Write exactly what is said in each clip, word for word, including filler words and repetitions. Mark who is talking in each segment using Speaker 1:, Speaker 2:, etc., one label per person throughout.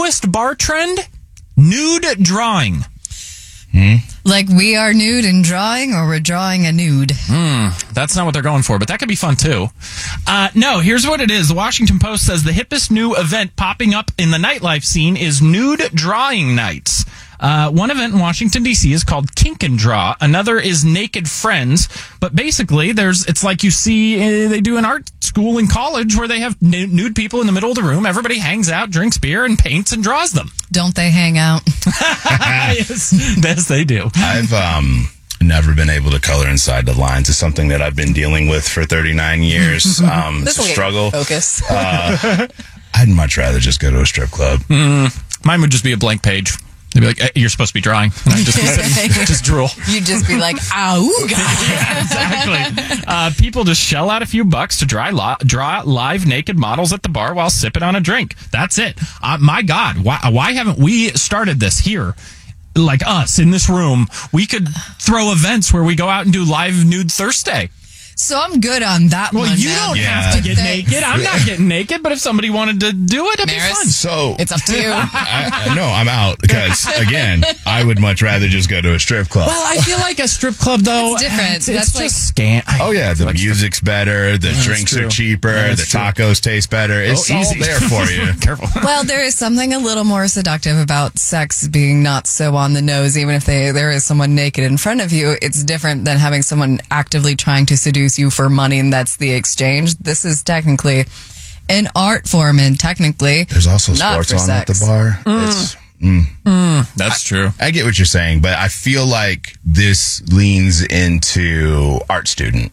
Speaker 1: newest bar trend, nude drawing.
Speaker 2: Hmm?
Speaker 3: Like we are nude and drawing, or we're drawing a nude.
Speaker 1: Mm, that's not what they're going for, but that could be fun too. Uh, no, here's what it is. The Washington Post says the hippest new event popping up in the nightlife scene is nude drawing nights. Uh, one event in Washington, D C is called Kink and Draw. Another is Naked Friends. But basically, there's it's like you see uh, they do in art school in college where they have n- nude people in the middle of the room. Everybody hangs out, drinks beer, and paints and draws them.
Speaker 3: Don't they hang out?
Speaker 1: yes, yes, they do.
Speaker 2: I've um never been able to color inside the lines. It's something that I've been dealing with for thirty-nine years. Um, it's a struggle.
Speaker 3: Focus.
Speaker 2: Uh, I'd much rather just go to a strip club.
Speaker 1: Mm, mine would just be a blank page. They'd be like, hey, you're supposed to be drawing. And I'd just, be sitting, just drool.
Speaker 3: You'd just be like, ow.
Speaker 1: Yeah, exactly. Uh, people just shell out a few bucks to dry lo- draw live naked models at the bar while sipping on a drink. That's it. Uh, my God, why, why haven't we started this here? Like us in this room, we could throw events where we go out and do live nude Thursday.
Speaker 3: So I'm good on that
Speaker 1: well,
Speaker 3: one.
Speaker 1: Well, you
Speaker 3: now.
Speaker 1: don't
Speaker 2: yeah.
Speaker 1: have to get
Speaker 3: Thanks.
Speaker 1: naked. I'm not getting naked, but if somebody wanted to do it, it'd
Speaker 3: Maris,
Speaker 1: be fun.
Speaker 2: So
Speaker 3: it's up to you.
Speaker 2: I, I, no, I'm out because again, I would much rather just go to a strip club.
Speaker 1: Well, I feel like a strip club though.
Speaker 3: It's different.
Speaker 1: It's,
Speaker 3: That's
Speaker 1: it's
Speaker 3: like-
Speaker 1: just scam.
Speaker 2: Oh yeah, the music's better, the
Speaker 1: Yeah,
Speaker 2: drinks
Speaker 1: true.
Speaker 2: are cheaper,
Speaker 1: Yeah,
Speaker 2: the
Speaker 1: that's true.
Speaker 2: tacos taste better. It's
Speaker 1: Oh,
Speaker 2: all
Speaker 1: easy.
Speaker 2: there for you.
Speaker 1: Careful.
Speaker 3: Well, there is something a little more seductive about sex being not so on the nose. Even if they, there is someone naked in front of you, it's different than having someone actively trying to seduce you for money, and that's the exchange. This is technically an art form, and technically
Speaker 2: There's also
Speaker 3: not
Speaker 2: sports
Speaker 3: for
Speaker 2: on at the
Speaker 3: sex.
Speaker 2: bar. It's, mm.
Speaker 1: Mm, that's true.
Speaker 2: I get what you're saying, but I feel like this leans into art student,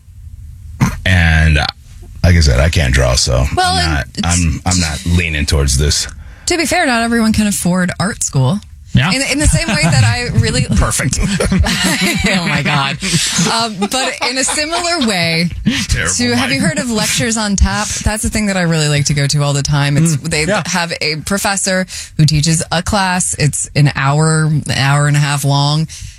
Speaker 2: and uh, like I said, I can't draw, so
Speaker 3: Well,
Speaker 2: I'm not,
Speaker 3: and
Speaker 2: I'm I'm not leaning towards this.
Speaker 3: To be fair, not everyone can afford art school.
Speaker 1: Yeah.
Speaker 3: In, in the same way that I really
Speaker 1: Perfect.
Speaker 3: oh my god! Um, but in a similar way,
Speaker 2: Terrible
Speaker 3: to have you
Speaker 2: mind.
Speaker 3: heard of Lectures on Tap? That's the thing that I really like to go to all the time. It's they
Speaker 1: yeah.
Speaker 3: have a professor who teaches a class. It's an hour, an hour and a half long,